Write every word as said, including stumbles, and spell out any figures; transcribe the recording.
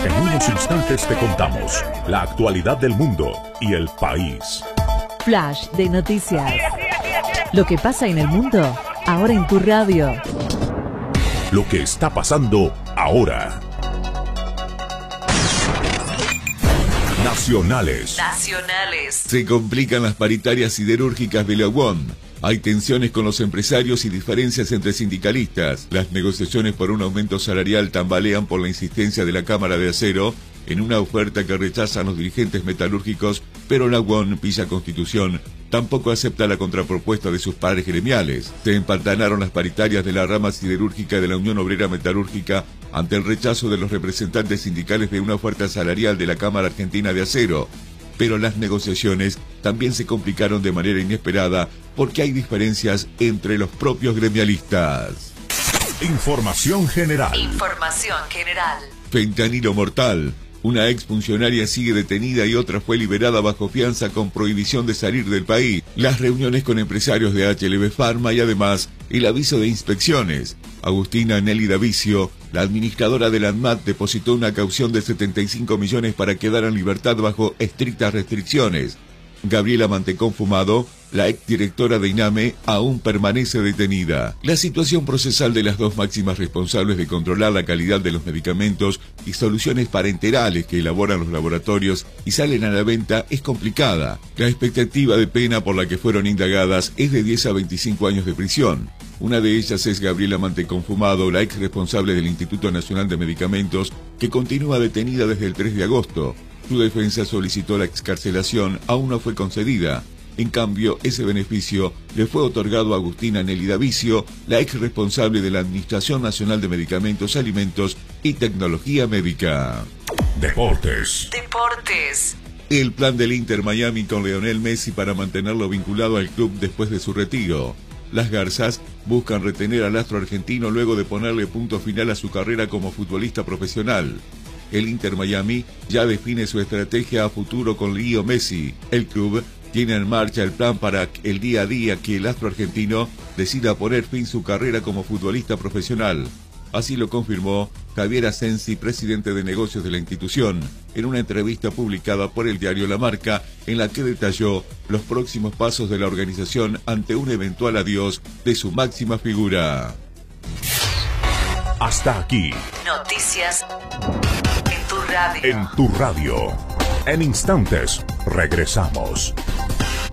En unos instantes te contamos la actualidad del mundo y el país. Flash de noticias. Lo que pasa en el mundo, ahora en tu radio. Lo que está pasando ahora. Nacionales. Nacionales. Se complican las paritarias siderúrgicas de la U O M. Hay tensiones con los empresarios y diferencias entre sindicalistas. Las negociaciones por un aumento salarial tambalean por la insistencia de la Cámara de Acero en una oferta que rechazan los dirigentes metalúrgicos, pero la U O M, Villa Constitución, tampoco acepta la contrapropuesta de sus pares gremiales. Se empantanaron las paritarias de la rama siderúrgica de la Unión Obrera Metalúrgica ante el rechazo de los representantes sindicales de una oferta salarial de la Cámara Argentina de Acero. Pero las negociaciones también se complicaron de manera inesperada porque hay diferencias entre los propios gremialistas. Información general. Información general. Fentanilo mortal. Una exfuncionaria sigue detenida y otra fue liberada bajo fianza con prohibición de salir del país. Las reuniones con empresarios de H L B Pharma y además el aviso de inspecciones. Agustina Nelly Davicio, la administradora del ANMAT, depositó una caución de setenta y cinco millones para quedar en libertad bajo estrictas restricciones. Gabriela Mantecón Fumado, la exdirectora de INAME, aún permanece detenida. La situación procesal de las dos máximas responsables de controlar la calidad de los medicamentos y soluciones parenterales que elaboran los laboratorios y salen a la venta es complicada. La expectativa de pena por la que fueron indagadas es de diez a veinticinco años de prisión. Una de ellas es Gabriela Mantecón Fumado, la ex responsable del Instituto Nacional de Medicamentos, que continúa detenida desde el tres de agosto. Su defensa solicitó la excarcelación, aún no fue concedida. En cambio, ese beneficio le fue otorgado a Agustina Nelly Davicio, la ex responsable de la Administración Nacional de Medicamentos, Alimentos y Tecnología Médica. Deportes. Deportes. El plan del Inter Miami con Lionel Messi para mantenerlo vinculado al club después de su retiro. Las Garzas buscan retener al astro argentino luego de ponerle punto final a su carrera como futbolista profesional. El Inter Miami ya define su estrategia a futuro con Leo Messi. El club tiene en marcha el plan para el día a día que el astro argentino decida poner fin a su carrera como futbolista profesional. Así lo confirmó Javier Asensi, presidente de negocios de la institución, en una entrevista publicada por el diario La Marca, en la que detalló los próximos pasos de la organización ante un eventual adiós de su máxima figura. Hasta aquí. Noticias en tu radio. En tu radio. En instantes, regresamos.